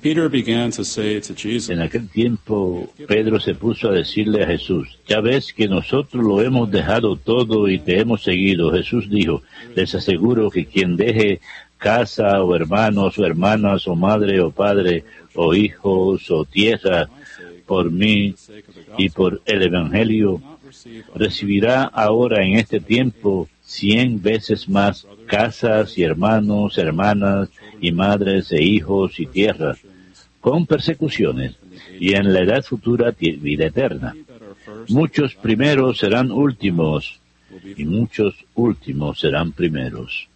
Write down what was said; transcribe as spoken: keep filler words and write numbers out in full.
Peter began to say to Jesus, En aquel tiempo, Pedro se puso a decirle a Jesús, ya ves que nosotros lo hemos dejado todo y te hemos seguido. Jesús dijo, les aseguro que quien deje casa o hermanos o hermanas o madre o padre o hijos o tierra por mí y por el Evangelio, recibirá ahora en este tiempo cien veces más casas y hermanos, hermanas y madres e hijos y tierras, con persecuciones, y en la edad futura vida eterna. Muchos primeros serán últimos, y muchos últimos serán primeros.